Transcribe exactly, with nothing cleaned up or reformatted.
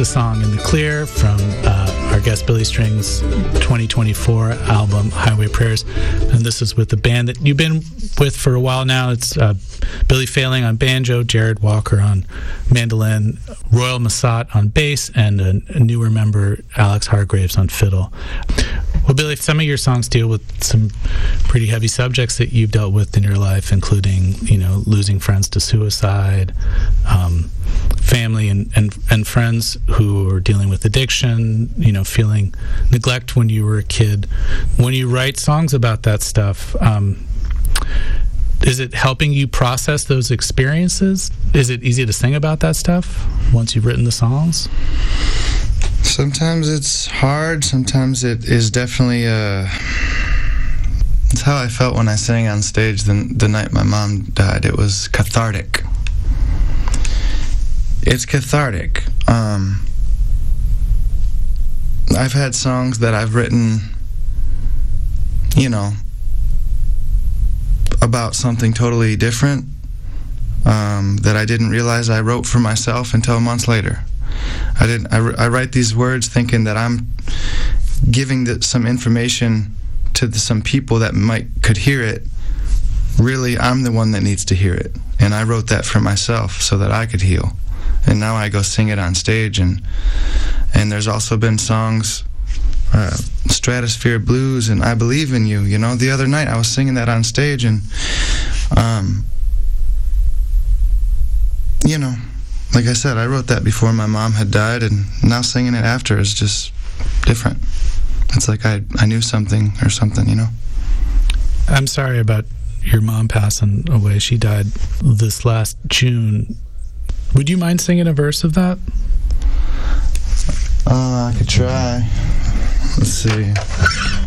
the song In the Clear from uh, our guest Billy String's twenty twenty-four album, Highway Prayers. And this is with the band that you've been with for a while now. It's uh, Billy Failing on banjo, Jared Walker on mandolin, Royal Massat on bass, and a, a newer member, Alex Hargraves, on fiddle. Well, Billy, some of your songs deal with some pretty heavy subjects that you've dealt with in your life, including, you know, losing friends to suicide, um, family and, and, and friends who are dealing with addiction, you know, feeling neglect when you were a kid. When you write songs about that stuff, um, is it helping you process those experiences? Is it easy to sing about that stuff once you've written the songs? Sometimes it's hard. Sometimes it is definitely a... It's how I felt when I sang on stage the, the night my mom died. It was cathartic. It's cathartic. Um, I've had songs that I've written, you know, about something totally different um, that I didn't realize I wrote for myself until months later. I didn't. I, I write these words thinking that I'm giving the, some information to the, some people that might could hear it. Really, I'm the one that needs to hear it, and I wrote that for myself so that I could heal. And now I go sing it on stage, and and there's also been songs, uh, Stratosphere Blues and I Believe in You. You know, the other night I was singing that on stage, and um, you know. Like I said, I wrote that before my mom had died, and now singing it after is just different. It's like I I knew something or something, you know? I'm sorry about your mom passing away. She died this last June. Would you mind singing a verse of that? Uh, I could try. Let's see.